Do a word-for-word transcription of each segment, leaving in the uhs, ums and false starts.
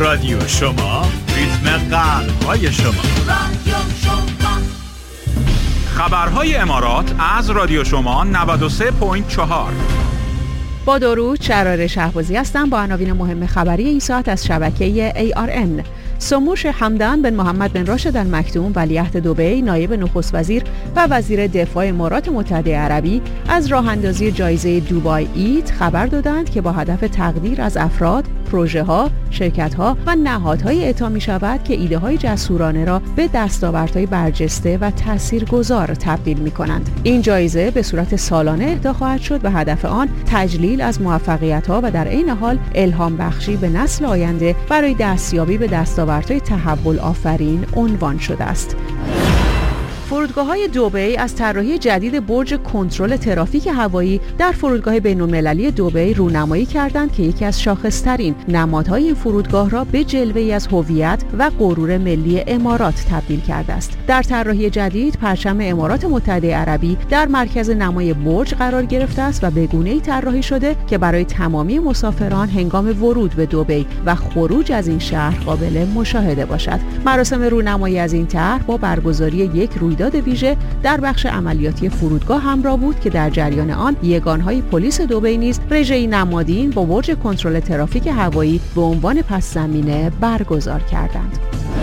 رادیو شما، ریتم قلب‌های شما. رادیو شما. خبرهای امارات از رادیو شما نود و سه ممیز چهار. با درود، شرار شهبازی هستم با عناوین مهم خبری این ساعت از شبکه ای آر ان. سموش حمدان بن محمد بن راشد المکتوم ولیعهد دبی، نایب نخست وزیر و وزیر دفاع امارات متحده عربی از راه اندازی جایزه دوبای ایت خبر دادند که با هدف تقدیر از افراد، پروژه‌ها، شرکت‌ها و نهادهای اعطا می‌شود که ایده‌های جسورانه را به دستاوردهای برجسته و تاثیرگذار تبدیل می‌کنند. این جایزه به صورت سالانه اهدا خواهد شد و هدف آن تجلیل از موفقیت‌ها و در عین حال الهام بخشی به نسل آینده برای دستیابی به دستاوردهای تحول آفرین عنوان شده است. فرودگاه‌های دبی از طراحی جدید برج کنترل ترافیک هوایی در فرودگاه بین‌المللی دبی رونمایی کردند که یکی از شاخص‌ترین نمادهای این فرودگاه را به جلوه‌ای از هویت و غرور ملی امارات تبدیل کرده است. در طراحی جدید پرچم امارات متحده عربی در مرکز نمای برج قرار گرفته است و به گونه‌ای طراحی شده که برای تمامی مسافران هنگام ورود به دبی و خروج از این شهر قابل مشاهده باشد. مراسم رونمایی از این طرح با برگزاری یک رویداد ویژه در بخش عملیاتی فرودگاه همراه بود که در جریان آن یگانهای پلیس دبی نیز رژه‌ای نمادین با برج کنترل ترافیک هوایی به عنوان پس زمینه برگزار کردند.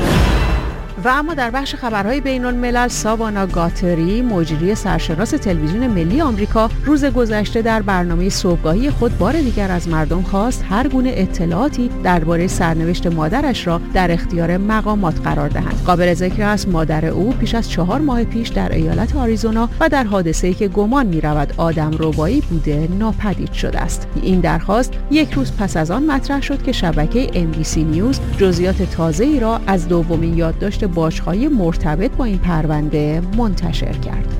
و اما در بخش خبرهای بین الملل، ساوانا گاتری، مجری سرشناس تلویزیون ملی آمریکا، روز گذشته در برنامه صبحگاهی خود بار دیگر از مردم خواست هر گونه اطلاعاتی درباره سرنوشت مادرش را در اختیار مقامات قرار دهند. قابل ذکر است مادر او پیش از چهار ماه پیش در ایالت آریزونا و در حادثه‌ای که گمان می‌رود آدمربایی بوده ناپدید شده است. این درخواست یک روز پس از آن مطرح شد که شبکه ام بی سی نیوز جزئیات تازه‌ای را از دومین یادداشت باشگاهی مرتبط با این پرونده منتشر کرد.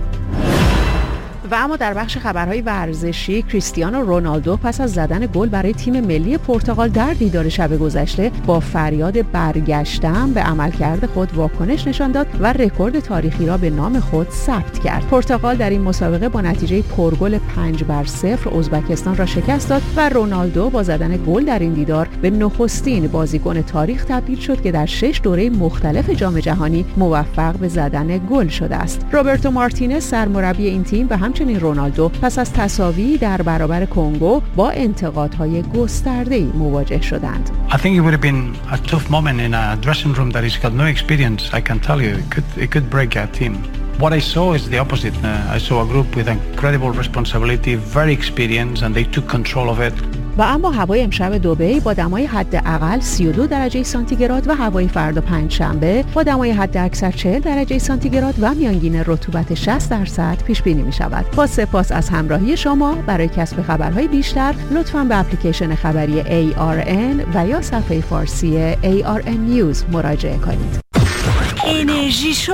و اما در بخش خبرهای ورزشی، کریستیانو رونالدو پس از زدن گل برای تیم ملی پرتغال در دیدار شب گذشته با فریاد برگشتم به عملکرد خود واکنش نشان داد و رکورد تاریخی را به نام خود ثبت کرد. پرتغال در این مسابقه با نتیجه پرگل پنج بر صفر ازبکستان را شکست داد و رونالدو با زدن گل در این دیدار به نخستین بازیکن تاریخ تبدیل شد که در شش دوره مختلف جام جهانی موفق به زدن گل شده است. روبرتو مارتینز سرمربی این تیم و همچنین رونالدو پس از تساوی در برابر کنگو با انتقادهای گسترده‌ای مواجه شدند. I think it would have been a tough moment in a dressing room that he's got no experience. I can tell you, it could it could break a team. What I saw is the opposite. Uh, I saw a group with incredible responsibility, very experienced, and they took control of it. و اما هوای امشب دبی با دمای حداقل سی و دو درجه سانتیگراد و هوای فردا پنجشنبه با دمای حداکثر چهل درجه سانتیگراد و میانگین رطوبت شصت درصد پیش بینی می شود. با سپاس از همراهی شما. برای کسب خبرهای بیشتر لطفاً به اپلیکیشن خبری ای آر ان و یا صفحه فارسی ای آر ان نیوز مراجعه کنید. انرژی